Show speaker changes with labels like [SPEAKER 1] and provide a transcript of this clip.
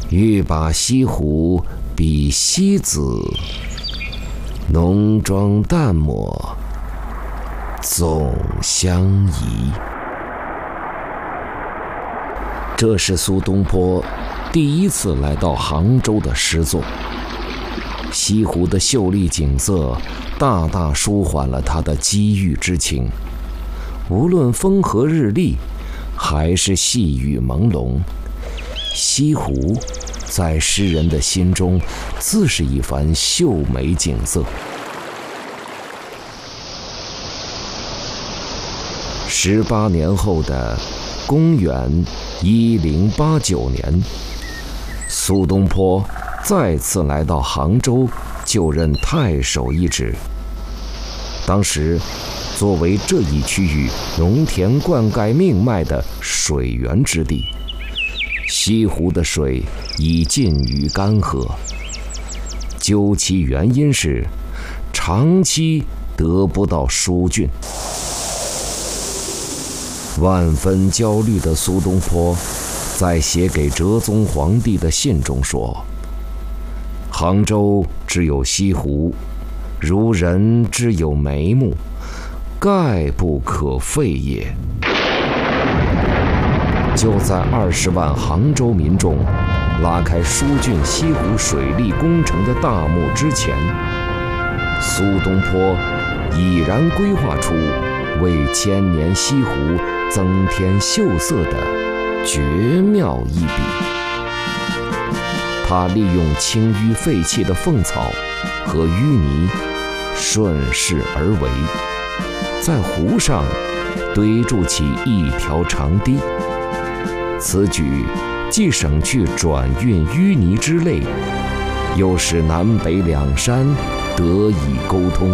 [SPEAKER 1] 欲把西湖比西子，浓妆淡抹总相宜。这是苏东坡第一次来到杭州的诗作。西湖的秀丽景色大大舒缓了他的积郁之情，无论风和日丽还是细雨朦胧，西湖在诗人的心中自是一番秀美景色。18年后的公元1089年，苏东坡再次来到杭州就任太守一职。当时作为这一区域农田灌溉命脉的水源之地，西湖的水已近于干涸，究其原因是长期得不到疏浚。万分焦虑的苏东坡在写给哲宗皇帝的信中说：杭州只有西湖，如人之有眉目，概不可废也。就在20万杭州民众拉开疏浚西湖水利工程的大幕之前，苏东坡已然规划出为千年西湖增添秀色的绝妙一笔。他利用清淤废弃的凤草和淤泥，顺势而为，在湖上堆筑起一条长堤。此举既省去转运淤泥之累，又使南北两山得以沟通。